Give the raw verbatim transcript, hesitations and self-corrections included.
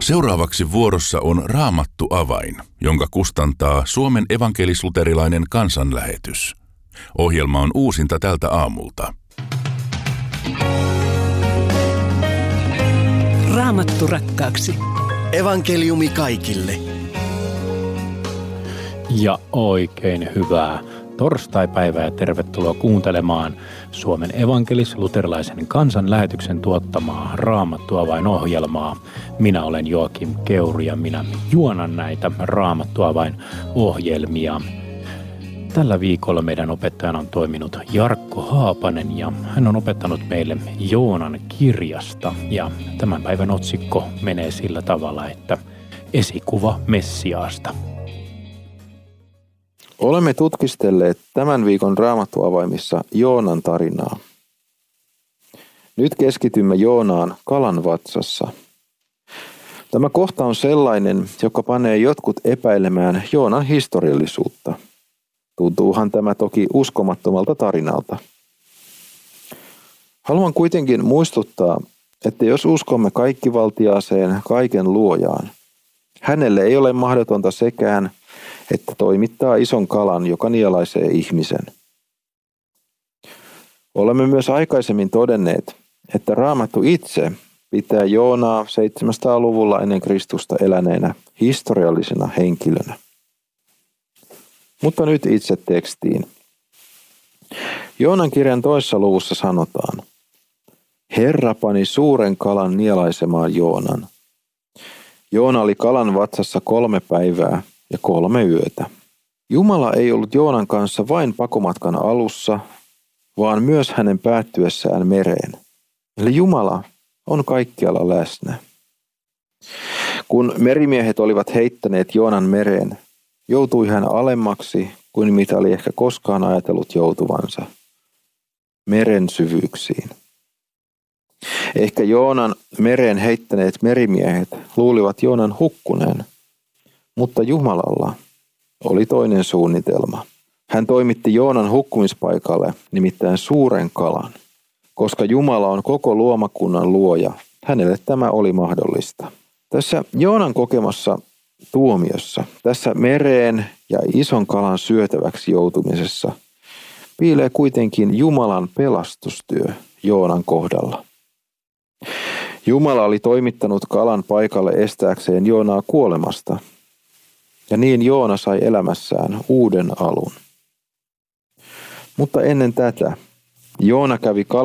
Seuraavaksi vuorossa on Raamattu avain, jonka kustantaa Suomen evankelis-luterilainen kansanlähetys. Ohjelma on uusinta tältä aamulta. Raamattu rakkaaksi. Evankeliumi kaikille. Ja oikein hyvää torstaipäivää ja tervetuloa kuuntelemaan Suomen evankelis-luterilaisen kansanlähetyksen tuottamaa Raamattu avain-ohjelmaa. Minä olen Joakim Keuru ja minä juonan näitä Raamattu avain-ohjelmia. Tällä viikolla meidän opettajana on toiminut Jarkko Haapanen ja hän on opettanut meille Joonan kirjasta. Ja tämän päivän otsikko menee sillä tavalla, että esikuva Messiaasta. Olemme tutkistelleet tämän viikon Raamattuavaimissa Joonan tarinaa. Nyt keskitymme Joonaan kalan vatsassa. Tämä kohta on sellainen, joka panee jotkut epäilemään Joonan historiallisuutta. Tuntuuhan tämä toki uskomattomalta tarinalta. Haluan kuitenkin muistuttaa, että jos uskomme kaikkivaltiaaseen kaiken luojaan, hänelle ei ole mahdotonta sekään, että toimittaa ison kalan, joka nielaisee ihmisen. Olemme myös aikaisemmin todenneet, että Raamattu itse pitää Joonaa seitsemänsataa-luvulla ennen Kristusta eläneenä historiallisena henkilönä. Mutta nyt itse tekstiin. Joonan kirjan toisessa luvussa sanotaan: Herra pani suuren kalan nielaisemaan Joonan. Joona oli kalan vatsassa kolme päivää ja kolme yötä. Jumala ei ollut Joonan kanssa vain pakomatkan alussa, vaan myös hänen päättyessään mereen. Eli Jumala on kaikkialla läsnä. Kun merimiehet olivat heittäneet Joonan mereen, joutui hän alemmaksi kuin mitä oli ehkä koskaan ajatellut joutuvansa, meren syvyyksiin. Ehkä Joonan mereen heittäneet merimiehet luulivat Joonan hukkuneen, mutta Jumalalla oli toinen suunnitelma. Hän toimitti Joonan hukkumispaikalle nimittäin suuren kalan. Koska Jumala on koko luomakunnan luoja, hänelle tämä oli mahdollista. Tässä Joonan kokemassa tuomiossa, tässä mereen ja ison kalan syötäväksi joutumisessa, piilee kuitenkin Jumalan pelastustyö Joonan kohdalla. Jumala oli toimittanut kalan paikalle estääkseen Joonaa kuolemasta, ja niin Joona sai elämässään uuden alun. Mutta ennen tätä Joona kävi kalan